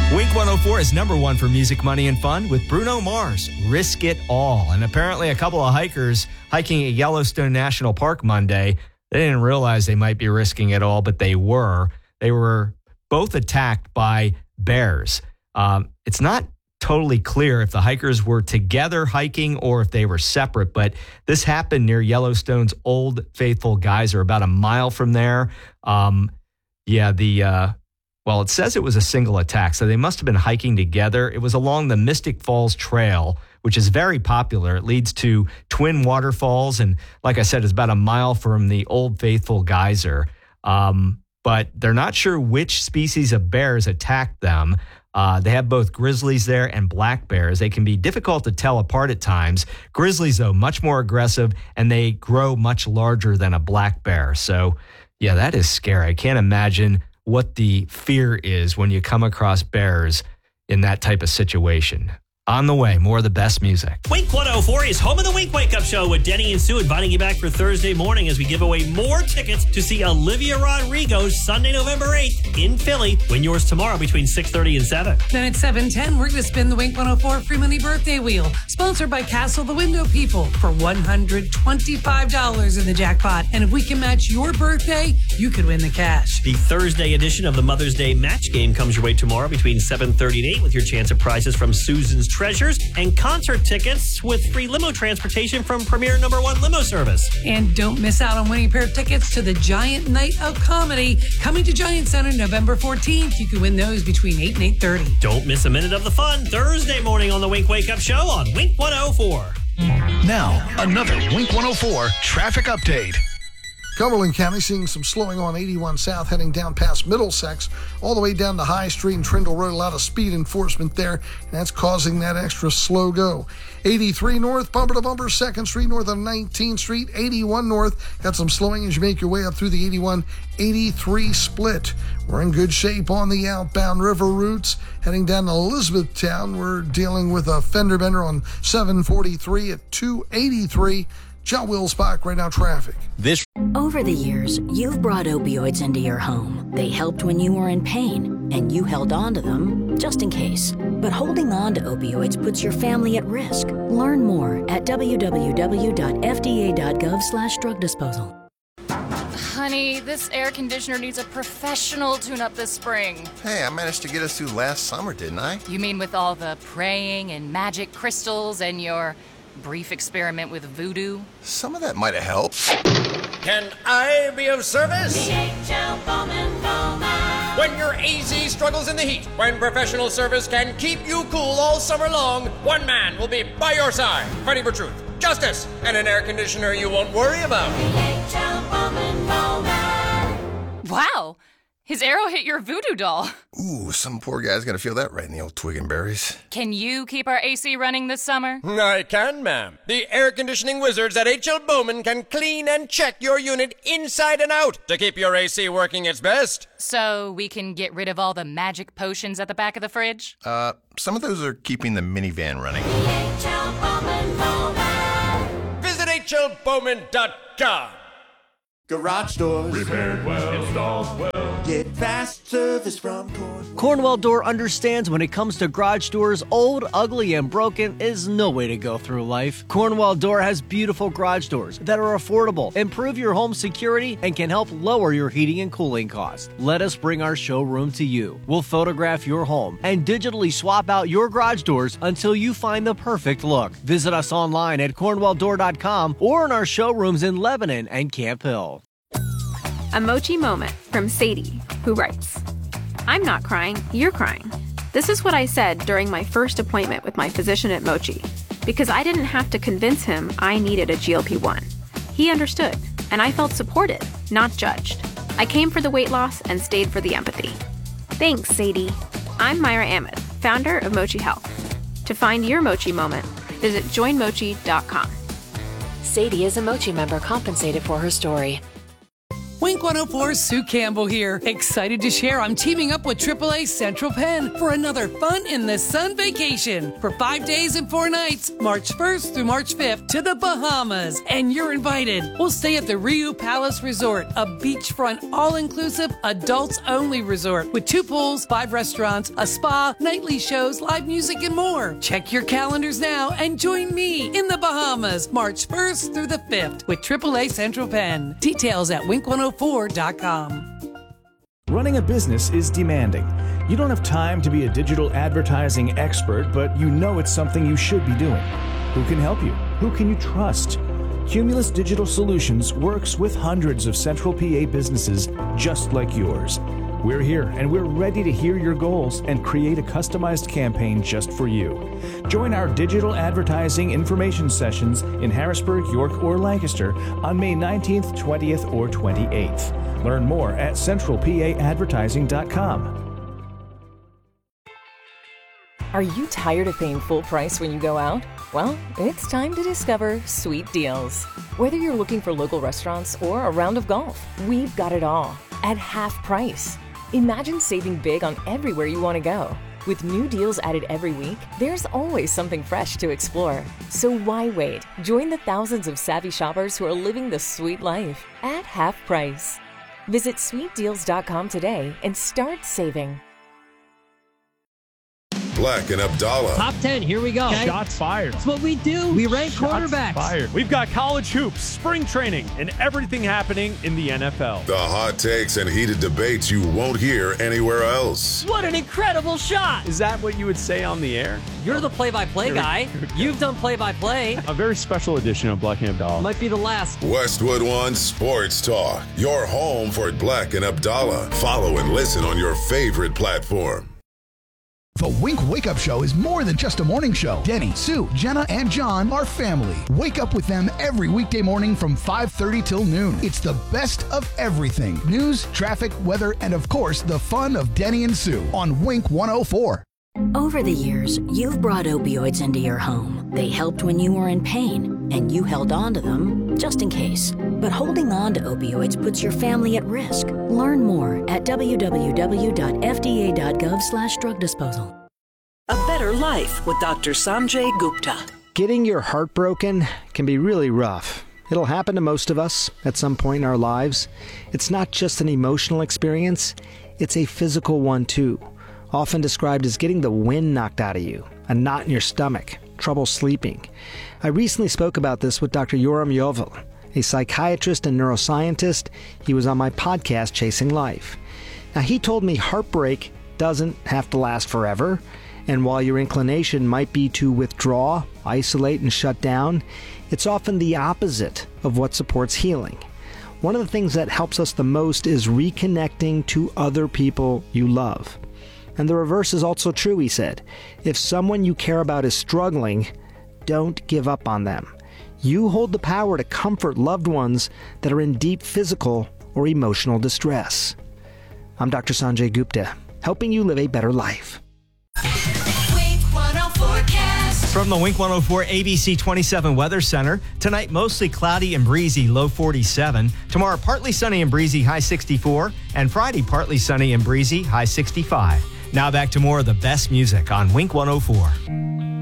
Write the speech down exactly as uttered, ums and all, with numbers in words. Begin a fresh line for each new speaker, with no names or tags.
Wink one oh four is number one for music, money, and fun with Bruno Mars, Risk It All. And apparently a couple of hikers hiking at Yellowstone National Park Monday, they didn't realize they might be risking it all, but they were. They were both attacked by bears. Um, it's not totally clear if the hikers were together hiking or if they were separate, but this happened near Yellowstone's Old Faithful Geyser, about a mile from there. Um, yeah, the... Uh, Well, it says it was a single attack, so they must have been hiking together. It was along the Mystic Falls Trail, which is very popular. It leads to twin waterfalls, and like I said, it's about a mile from the Old Faithful Geyser. Um, but they're not sure which species of bears attacked them. Uh, they have both grizzlies there and black bears. They can be difficult to tell apart at times. Grizzlies, though, much more aggressive, and they grow much larger than a black bear. So, yeah, that is scary. I can't imagine what the fear is when you come across bears in that type of situation. On the way, more of the best music.
Wink one oh four is home of the Wink Wake Up Show with Denny and Sue, inviting you back for Thursday morning as we give away more tickets to see Olivia Rodrigo Sunday, November eighth in Philly. Win yours tomorrow between six thirty and seven.
Then at seven ten, we're going to spin the Wink one oh four Free Money Birthday Wheel, sponsored by Castle the Window People, for one hundred twenty-five dollars in the jackpot. And if we can match your birthday, you could win the cash.
The Thursday edition of the Mother's Day Match Game comes your way tomorrow between seven thirty and eight with your chance of prizes from Susan's Treasures and concert tickets with free limo transportation from Premier Number One Limo Service.
And don't miss out on winning a pair of tickets to the Giant Night of Comedy coming to Giant Center November fourteenth. You can win those between eight and eight thirty.
Don't miss a minute of the fun Thursday morning on the Wink Wake Up Show on Wink one oh four.
Now, another Wink one oh four traffic update.
Cumberland County seeing some slowing on eighty-one South heading down past Middlesex, all the way down to High Street and Trindle Road. A lot of speed enforcement there, and that's causing that extra slow go. eighty-three North, bumper to bumper, second Street north of nineteenth Street. eighty-one North, got some slowing as you make your way up through the eighty-one eighty-three split. We're in good shape on the outbound river routes. Heading down to Elizabethtown, we're dealing with a fender bender on seven forty-three at two eighty-three. John Wilsbach, right now traffic.
This
Over the years, you've brought opioids into your home. They helped when you were in pain, and you held on to them just in case. But holding on to opioids puts your family at risk. Learn more at w w w dot f d a dot gov slash drug disposal.
Honey, this air conditioner needs a professional tune-up this spring.
Hey, I managed to get us through last summer, didn't I?
You mean with all the praying and magic crystals and your brief experiment with voodoo?
Some of that might have helped.
Can I be of service?
D H L Bowman Bowman.
When your A Z struggles in the heat, when professional service can keep you cool all summer long, one man will be by your side, fighting for truth, justice, and an air conditioner you won't worry about.
D H L Bowman Bowman.
Wow! His arrow hit your voodoo doll.
Ooh, some poor guy's gonna feel that right in the old twig and berries.
Can you keep our A C running this summer?
I can, ma'am. The air conditioning wizards at H L Bowman can clean and check your unit inside and out to keep your A C working its best.
So we can get rid of all the magic potions at the back of the fridge?
Uh, some of those are keeping the minivan running.
D H L Bowman Bowman.
Visit H L Bowman dot com.
Garage doors.
Repaired well, installed well.
Get fast service from Cornwell.
Cornwell Door understands when it comes to garage doors, old, ugly, and broken is no way to go through life. Cornwell Door has beautiful garage doors that are affordable, improve your home security, and can help lower your heating and cooling costs. Let us bring our showroom to you. We'll photograph your home and digitally swap out your garage doors until you find the perfect look. Visit us online at cornwell door dot com or in our showrooms in Lebanon and Camp Hill.
A Mochi moment from Sadie, who writes, I'm not crying, you're crying. This is what I said during my first appointment with my physician at Mochi, because I didn't have to convince him I needed a G L P one. He understood, and I felt supported, not judged. I came for the weight loss and stayed for the empathy. Thanks, Sadie. I'm Myra Ahmed, founder of Mochi Health. To find your Mochi moment, visit join mochi dot com.
Sadie is a Mochi member compensated for her story.
Wink one oh four, Sue Campbell here. Excited to share I'm teaming up with triple A Central Penn for another fun in the sun vacation for five days and four nights, March first through March fifth to the Bahamas. And you're invited. We'll stay at the Rio Palace Resort, a beachfront, all-inclusive, adults-only resort with two pools, five restaurants, a spa, nightly shows, live music, and more. Check your calendars now and join me in the Bahamas, March first through the fifth with triple A Central Penn. Details at wink one oh four dot com.
Running a business is demanding. You don't have time to be a digital advertising expert, but you know it's something you should be doing. Who can help you? Who can you trust? Cumulus Digital Solutions works with hundreds of Central P A businesses just like yours. We're here and we're ready to hear your goals and create a customized campaign just for you. Join our digital advertising information sessions in Harrisburg, York, or Lancaster on May nineteenth, twentieth, or twenty-eighth. Learn more at central p a advertising dot com.
Are you tired of paying full price when you go out? Well, it's time to discover Sweet Deals. Whether you're looking for local restaurants or a round of golf, we've got it all at half price. Imagine saving big on everywhere you want to go. With new deals added every week, there's always something fresh to explore. So why wait? Join the thousands of savvy shoppers who are living the sweet life at half price. Visit sweet deals dot com today and start saving.
Black and Abdallah.
Top ten, here we go.
Okay. Shots fired.
That's what we do. We rank
Shots
quarterbacks.
Fired. We've got college hoops, spring training, and everything happening in the N F L.
The hot takes and heated debates you won't hear anywhere else.
What an incredible shot.
Is that what you would say on the air?
You're the play-by-play guy. You've done play-by-play.
A very special edition of Black and Abdallah.
Might be the last.
Westwood One Sports Talk. Your home for Black and Abdallah. Follow and listen on your favorite platform.
The Wink Wake Up Show is more than just a morning show. Denny, Sue, Jenna, and John are family. Wake up with them every weekday morning from five thirty till noon. It's the best of everything. News, traffic, weather, and of course, the fun of Denny and Sue on Wink one oh four.
Over the years, you've brought opioids into your home. They helped when you were in pain, and you held on to them just in case. But holding on to opioids puts your family at risk. Learn more at w w w dot f d a dot gov slash drug disposal.
A better life with Doctor Sanjay Gupta.
Getting your heart broken can be really rough. It'll happen to most of us at some point in our lives. It's not just an emotional experience, it's a physical one too. Often described as getting the wind knocked out of you, a knot in your stomach, trouble sleeping. I recently spoke about this with Doctor Yoram Yovel, a psychiatrist and neuroscientist. He was on my podcast, Chasing Life. Now, he told me heartbreak doesn't have to last forever, and while your inclination might be to withdraw, isolate, and shut down, it's often the opposite of what supports healing. One of the things that helps us the most is reconnecting to other people you love. And the reverse is also true, he said. If someone you care about is struggling, don't give up on them. You hold the power to comfort loved ones that are in deep physical or emotional distress. I'm Doctor Sanjay Gupta, helping you live a better life.
From the Wink one oh four A B C twenty-seven Weather Center, tonight mostly cloudy and breezy, low forty-seven. Tomorrow partly sunny and breezy, high sixty-four. And Friday partly sunny and breezy, high sixty-five. Now back to more of the best music on Wink one oh four.